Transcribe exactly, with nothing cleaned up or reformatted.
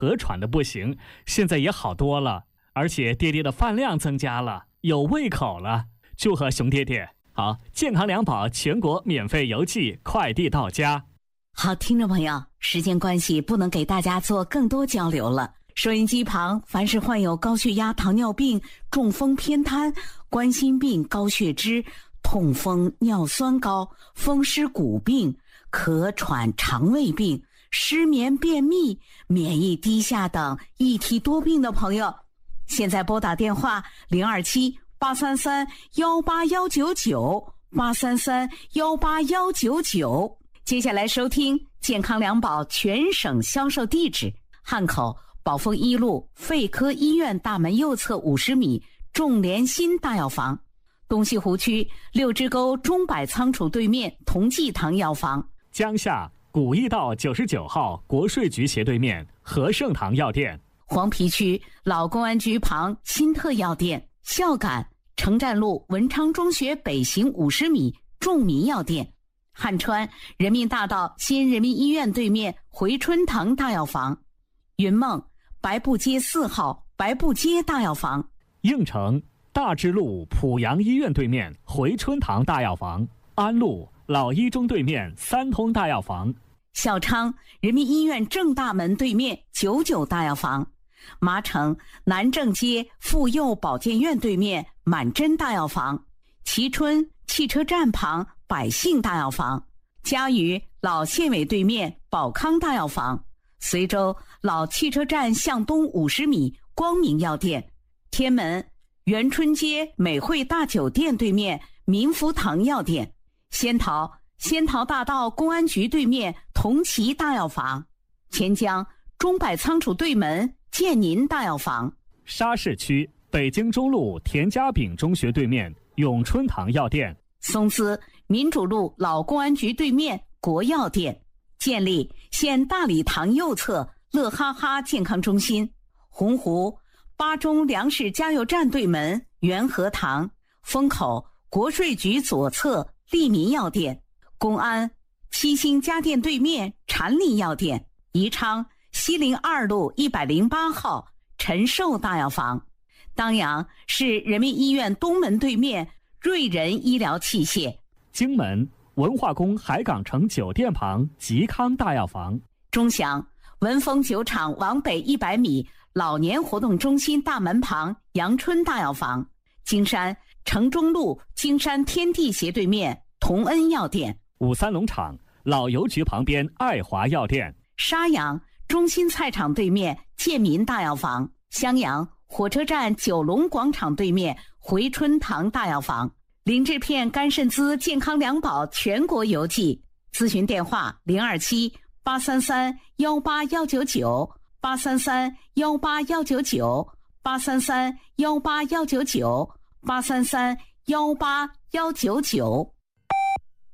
咳喘的不行，现在也好多了，而且爹爹的饭量增加了，有胃口了。祝贺熊爹爹！好，健康两宝全国免费邮寄，快递到家。 好，听众朋友，时间关系不能给大家做更多交流了。收音机旁凡是患有高血压、糖尿病、中风偏瘫、冠心病、高血脂、痛风、尿酸高、风湿骨病、咳喘、肠胃病、失眠、便秘、免疫低下等一体多病的朋友，现在拨打电话零二七八三三幺八幺九九八三三幺八幺九九。接下来收听健康两宝全省销售地址：汉口宝丰一路肺科医院大门右侧五十米众联心大药房，东西湖区六支沟中百仓储对面同济堂药房， 江夏古驿道九十九号国税局斜对面和盛堂药店， 黄陂区老公安局旁新特药店，孝感城站路文昌中学北行五十米众民药店，汉川人民大道新人民医院对面回春堂大药房，云梦白布街四号白布街大药房， 应城大智路濮阳医院对面回春堂大药房，安路老一中对面三通大药房， 孝昌人民医院正大门对面九九大药房，麻城南正街妇幼保健院对面满珍大药房，蕲春汽车站旁百姓大药房，嘉鱼老县委对面宝康大药房，随州老汽车站向东五十米光明药店，天门元春街美汇大酒店对面民福堂药店，仙桃仙桃大道公安局对面同齐大药房，钱江中百仓储对门建宁大药房， 沙市区北京中路田家炳中学对面永春堂药店， 松滋民主路老公安局对面国药店，建立县大礼堂右侧乐哈哈健康中心，洪湖巴中粮食加油站对门元和堂，风口国税局左侧利民药店，公安七星家电对面禅林药店，宜昌西陵二路一百零八号陈寿大药房，当阳市人民医院东门对面瑞仁医疗器械， 荆门文化宫海港城酒店旁吉康大药房， 钟祥文峰酒厂往北一百米老年活动中心大门旁阳春大药房，金山城中路金山天地斜对面同恩药店， 五三农场老邮局旁边爱华药店， 沙阳中心菜场对面建民大药房，襄阳火车站九龙广场对面回春堂大药房，林志片肝肾滋健康两宝全国邮寄，咨询电话零二七八三三幺八幺九九八三三幺八幺九九八三三幺八幺九九八三三幺八幺九九。